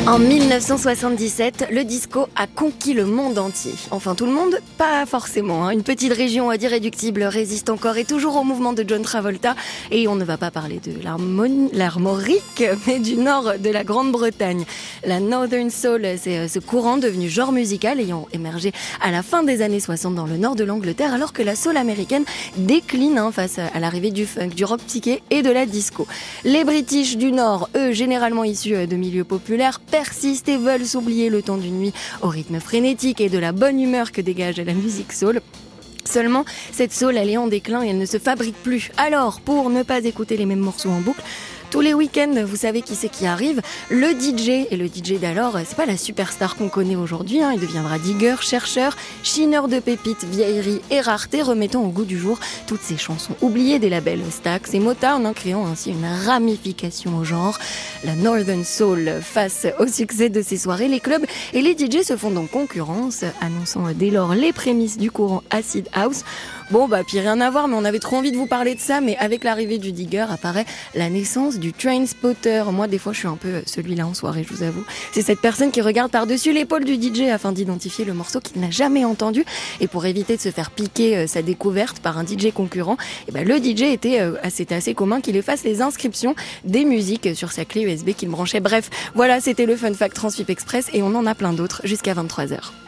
En 1977, le disco a conquis le monde entier. Enfin tout le monde, pas forcément. Une petite région irréductible résiste encore et toujours au mouvement de John Travolta. Et on ne va pas parler de l'Armorique, mais du nord de la Grande-Bretagne. La Northern Soul, c'est ce courant devenu genre musical ayant émergé à la fin des années 60 dans le nord de l'Angleterre, alors que la soul américaine décline face à l'arrivée du funk, du rock psyché et de la disco. Les British du Nord, eux, généralement issus de milieux populaires, persistent et veulent s'oublier le temps d'une nuit au rythme frénétique et de la bonne humeur que dégage la musique soul. Seulement, cette soul, elle est en déclin et elle ne se fabrique plus. Alors, pour ne pas écouter les mêmes morceaux en boucle, tous les week-ends, vous savez qui c'est qui arrive, le DJ. Et le DJ d'alors, c'est pas la superstar qu'on connaît aujourd'hui, il deviendra digger, chercheur, chineur de pépites, vieilleries et raretés, remettant au goût du jour toutes ces chansons oubliées des labels Stax et Motown, créant ainsi une ramification au genre. La Northern Soul, face au succès de ces soirées, les clubs et les DJ se font donc concurrence, annonçant dès lors les prémices du courant Acid House. Bon, puis rien à voir, mais on avait trop envie de vous parler de ça, mais avec l'arrivée du digger apparaît la naissance du Trainspotter. Moi, des fois, je suis un peu celui-là en soirée, je vous avoue. C'est cette personne qui regarde par-dessus l'épaule du DJ afin d'identifier le morceau qu'il n'a jamais entendu. Et pour éviter de se faire piquer sa découverte par un DJ concurrent, le DJ c'était assez commun qu'il efface les inscriptions des musiques sur sa clé USB qu'il branchait. Bref, voilà, c'était le Fun Fact Transfip Express et on en a plein d'autres jusqu'à 23h.